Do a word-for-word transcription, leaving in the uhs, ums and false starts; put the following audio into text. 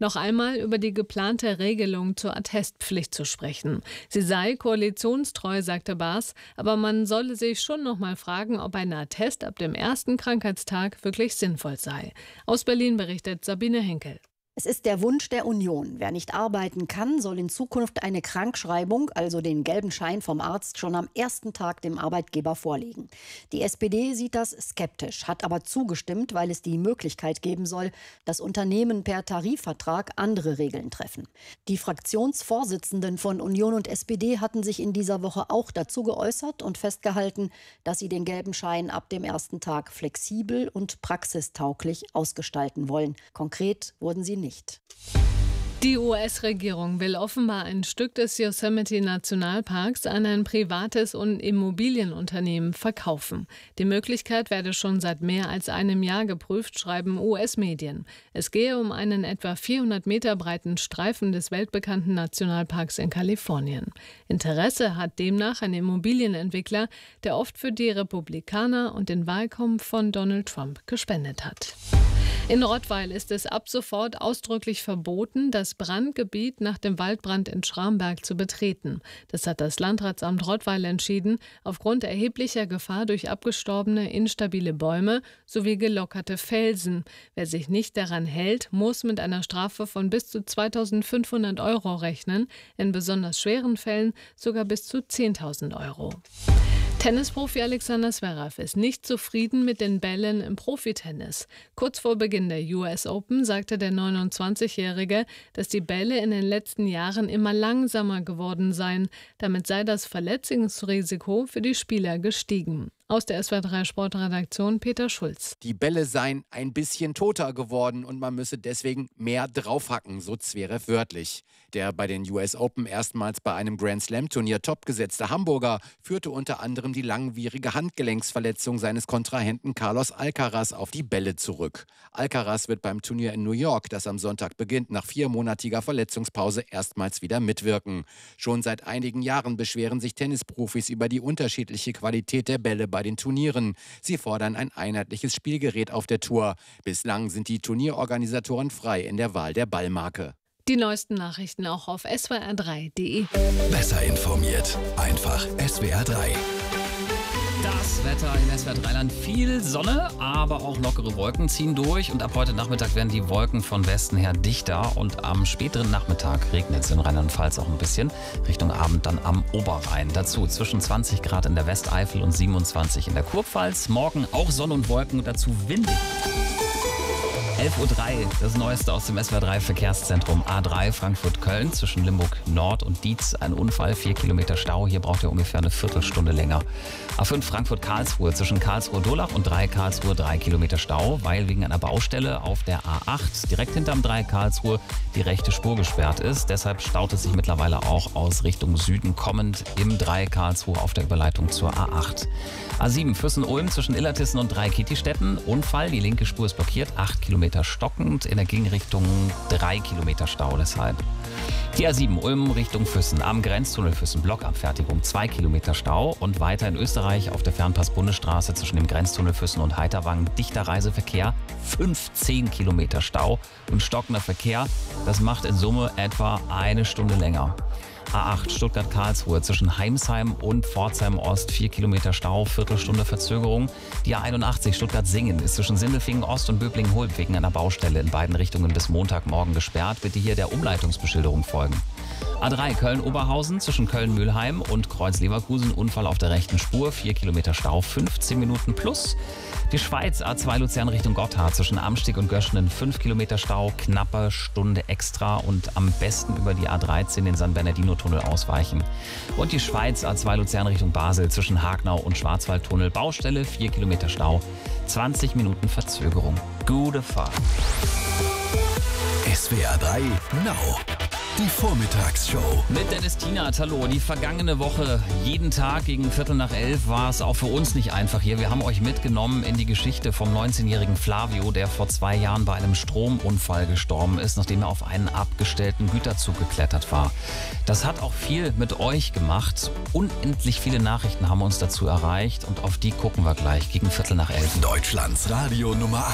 noch einmal über die geplante Regelung zur Attestpflicht zu sprechen. Sie sei koalitionstreu, sagte Baas, aber man solle sich schon noch mal fragen, ob ein Attest ab dem ersten Krankheitstag wirklich sinnvoll sei. Aus Berlin berichtet Sabine Henkel. Es ist der Wunsch der Union. Wer nicht arbeiten kann, soll in Zukunft eine Krankschreibung, also den gelben Schein vom Arzt, schon am ersten Tag dem Arbeitgeber vorlegen. Die S P D sieht das skeptisch, hat aber zugestimmt, weil es die Möglichkeit geben soll, dass Unternehmen per Tarifvertrag andere Regeln treffen. Die Fraktionsvorsitzenden von Union und S P D hatten sich in dieser Woche auch dazu geäußert und festgehalten, dass sie den gelben Schein ab dem ersten Tag flexibel und praxistauglich ausgestalten wollen. Konkret wurden sie nicht. Die U S-Regierung will offenbar ein Stück des Yosemite-Nationalparks an ein privates Immobilienunternehmen verkaufen. Die Möglichkeit werde schon seit mehr als einem Jahr geprüft, schreiben U S-Medien. Es gehe um einen etwa vierhundert Meter breiten Streifen des weltbekannten Nationalparks in Kalifornien. Interesse hat demnach ein Immobilienentwickler, der oft für die Republikaner und den Wahlkampf von Donald Trump gespendet hat. In Rottweil ist es ab sofort ausdrücklich verboten, das Brandgebiet nach dem Waldbrand in Schramberg zu betreten. Das hat das Landratsamt Rottweil entschieden, aufgrund erheblicher Gefahr durch abgestorbene, instabile Bäume sowie gelockerte Felsen. Wer sich nicht daran hält, muss mit einer Strafe von bis zu zweitausendfünfhundert Euro rechnen, in besonders schweren Fällen sogar bis zu zehntausend Euro. Tennisprofi Alexander Zverev ist nicht zufrieden mit den Bällen im Profitennis. Kurz vor Beginn der U S Open sagte der neunundzwanzigjährige, dass die Bälle in den letzten Jahren immer langsamer geworden seien. Damit sei das Verletzungsrisiko für die Spieler gestiegen. Aus der S W R drei Sportredaktion Peter Schulz. Die Bälle seien ein bisschen toter geworden und man müsse deswegen mehr draufhacken, so Zverev wörtlich. Der bei den U S Open erstmals bei einem Grand-Slam-Turnier topgesetzte Hamburger führte unter anderem die langwierige Handgelenksverletzung seines Kontrahenten Carlos Alcaraz auf die Bälle zurück. Alcaraz wird beim Turnier in New York, das am Sonntag beginnt, nach viermonatiger Verletzungspause erstmals wieder mitwirken. Schon seit einigen Jahren beschweren sich Tennisprofis über die unterschiedliche Qualität der Bälle bei den Turnieren. Sie fordern ein einheitliches Spielgerät auf der Tour. Bislang sind die Turnierorganisatoren frei in der Wahl der Ballmarke. Die neuesten Nachrichten auch auf S W R drei punkt de. Besser informiert, einfach S W R drei. Das Wetter in S W R drei Land, viel Sonne, aber auch lockere Wolken ziehen durch. Und ab heute Nachmittag werden die Wolken von Westen her dichter. Und am späteren Nachmittag regnet es in Rheinland-Pfalz auch ein bisschen. Richtung Abend dann am Oberrhein. Dazu zwischen zwanzig Grad in der Westeifel und siebenundzwanzig in der Kurpfalz. Morgen auch Sonne und Wolken und dazu windig. elf Uhr drei, das Neueste aus dem S W R drei Verkehrszentrum. A drei Frankfurt-Köln zwischen Limburg Nord und Dietz. Ein Unfall, vier Kilometer Stau. Hier braucht ihr ungefähr eine Viertelstunde länger. A fünf Frankfurt-Karlsruhe zwischen Karlsruhe-Durlach und drei Karlsruhe drei Kilometer Stau, weil wegen einer Baustelle auf der A acht direkt hinterm drei Karlsruhe die rechte Spur gesperrt ist. Deshalb staut es sich mittlerweile auch aus Richtung Süden kommend im drei Karlsruhe auf der Überleitung zur A acht. A sieben Füssen-Ulm zwischen Illertissen und drei Kietistetten. Unfall, die linke Spur ist blockiert, acht Kilometer stockend, in der Gegenrichtung drei Kilometer Stau deshalb. Die A sieben Ulm Richtung Füssen, am Grenztunnel Füssen Blockabfertigung, zwei Kilometer Stau und weiter in Österreich auf der Fernpass-Bundesstraße zwischen dem Grenztunnel Füssen und Heiterwang dichter Reiseverkehr, fünfzehn Kilometer Stau und stockender Verkehr. Das macht in Summe etwa eine Stunde länger. A acht Stuttgart-Karlsruhe zwischen Heimsheim und Pforzheim-Ost, vier Kilometer Stau, Viertelstunde Verzögerung. Die A einundachtzig Stuttgart-Singen ist zwischen Sindelfingen-Ost und Böblingen-Hulb wegen einer Baustelle in beiden Richtungen bis Montagmorgen gesperrt. Bitte hier der Umleitungsbeschilderung folgen. A drei Köln-Oberhausen zwischen Köln-Mühlheim und Kreuz-Leverkusen, Unfall auf der rechten Spur, vier Kilometer Stau, fünfzehn Minuten plus. Die Schweiz, A zwei Luzern Richtung Gotthard zwischen Amstig und Göschenen, fünf Kilometer Stau, knappe Stunde extra und am besten über die A dreizehn den San Bernardino-Tunnel ausweichen. Und die Schweiz, A zwei Luzern Richtung Basel zwischen Hagnau und Schwarzwaldtunnel, Baustelle, vier Kilometer Stau, zwanzig Minuten Verzögerung. Gute Fahrt. S W R drei Now. Die Vormittagsshow. Mit Dennis Tienert, hallo. Die vergangene Woche, jeden Tag gegen Viertel nach elf, war es auch für uns nicht einfach hier. Wir haben euch mitgenommen in die Geschichte vom neunzehnjährigen Flavio, der vor zwei Jahren bei einem Stromunfall gestorben ist, nachdem er auf einen abgestellten Güterzug geklettert war. Das hat auch viel mit euch gemacht. Unendlich viele Nachrichten haben uns dazu erreicht und auf die gucken wir gleich gegen Viertel nach elf. Deutschlands Radio Nummer eins.